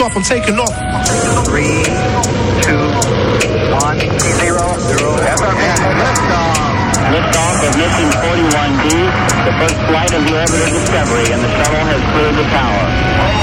Stop, I'm taking off. 3, 2, 1, 0. Liftoff. Liftoff of Mission 41D, the first flight of the orbiter Discovery, and the shuttle has cleared the tower.